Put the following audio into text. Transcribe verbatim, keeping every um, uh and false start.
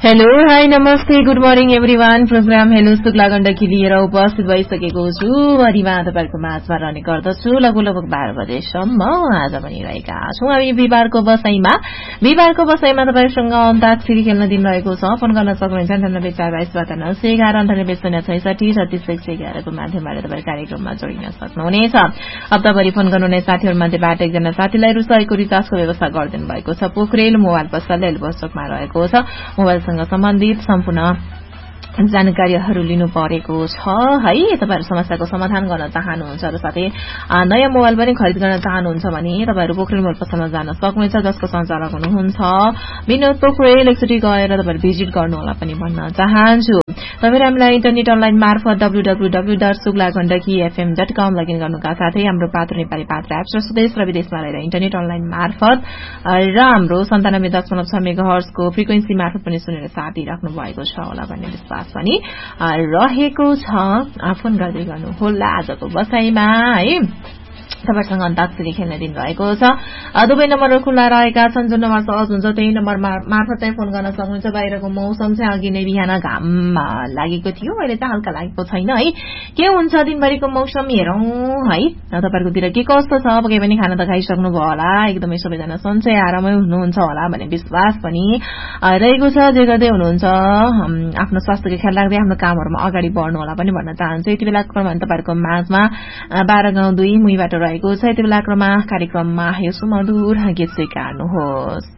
Hello hi नमस्ते good morning everyone. Programme hello Shukla Gandaki लिएर उपस्थित भइसकेको छु। भरिमा तपाईँको माझमा रहने गर्दछु लगभग लगभग बाह्र बजेसम्म आज पनि रहेका छौँ हामी बिहिबारको बसाइमा। बिहिबारको बसाइमा तपाईँसँग अन्ताक्षरी खेल्न दिन रहेको छ। फोन गर्न सक्नुहुन्छ अन्ठानब्बे चार बाइस बहत्तर सय एघार अन्ठानब्बे शून्य छैसठी छत्तीस एक सय एघारको माध्यमबाट तपाईँ कार्यक्रममा जोडिन सक्नुहुनेछ। हप्ताभरि फोन गर्नुहुने साथीहरूमध्येबाट एकजना साथीलाई रु सयको रिचार्जको व्यवस्था गरिदिनु भएको छ। पोखरेल मोबाइल पसलले एल्बोस्टकमा रहेको छ। मोबाइलसँग सम्बन्धित सम्पूर्ण जानकारीहरू लिनु परेको छ है। तपाईहरु समस्याको समाधान गर्न चाहनुहुन्छ र साथै नयाँ मोबाइल पनि खरिद गर्न चाहनुहुन्छ भने तपाईहरु पोखरेल मोबाइल पसलमा जान सक्नुहुन्छ, जसको सञ्चालक हुनुहुन्छ विनोद पोखरेल। एकचोटि गएर तपाईहरु भिजिट गर्नु होला पनि भन्न चाहन्छु। तपाईहरु हामीलाई इन्टरनेट अनलाइन मार्फत W W W dot Shukla Gandaki FM dot com login गर्नुका साथै हाम्रो पात्र नेपाली पात्र एप्स र स्वदेश र विदेशमा रहेर इन्टरनेट अनलाइन मार्फत र हाम्रो सन्तानब्बे दशमलव छ मेगाहर्जको फ्रिक्वेन्सी मार्फत पनि सुनेर साथ दिइराख्नु भएको छ होला भन्ने विश्वास पनि रहेको छ। फोन गर्दै गर्नु होला आजको बसाइमा है। तपाईसँग अन्ताक्षरी खेल्न दिन रहेको छ। दुवै नम्बरहरू खुल्ला रहेका छन्। जुन नम्बर सहज हुन्छ त्यही नम्बर मार्फत चाहिँ फोन गर्न सक्नुहुन्छ। बाहिरको मौसम चाहिँ अघि नै बिहान घाम लागेको थियो, अहिले चाहिँ हल्का लागेको छैन है। के हुन्छ दिनभरिको मौसम हेरौं है। तपाईहरुकोतिर के कस्तो छ? पक्कै पनि खाना त खाइसक्नु भयो होला, एकदमै सबैजना सन्चै आरामै हुनुहुन्छ होला भन्ने विश्वास पनि रहेको छ। जे गर्दै हुनुहुन्छ आफ्नो स्वास्थ्यको ख्याल राख्दै आफ्नो कामहरुमा अगाडि बढ्नु होला पनि भन्न चाहन्छु। यति बेलाको क्रममा तपाईहरुको माझमा बाह्र गाउँ दुई मुईबाट रहेको छ। यति बेला क्रममा कार्यक्रममा यो सुमधुर गीत स्वीकार्नुहोस्।